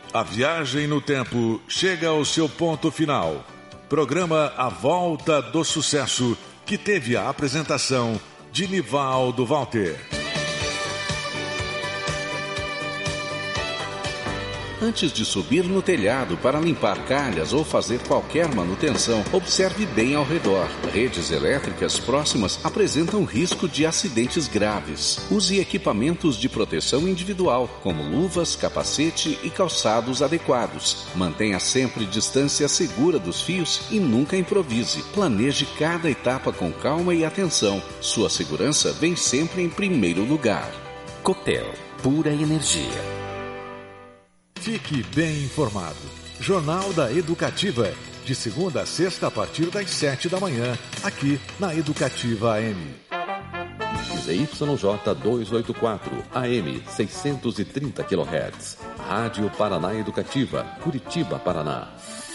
A viagem no tempo chega ao seu ponto final. Programa A Volta do Sucesso, que teve a apresentação de Nivaldo Walter. Antes de subir no telhado para limpar calhas ou fazer qualquer manutenção, observe bem ao redor. Redes elétricas próximas apresentam risco de acidentes graves. Use equipamentos de proteção individual, como luvas, capacete e calçados adequados. Mantenha sempre distância segura dos fios e nunca improvise. Planeje cada etapa com calma e atenção. Sua segurança vem sempre em primeiro lugar. Copel, pura energia. Fique bem informado. Jornal da Educativa. De segunda a sexta, a partir das 7 da manhã, aqui na Educativa AM. ZYJ 284, AM 630 kHz. Rádio Paraná Educativa, Curitiba, Paraná.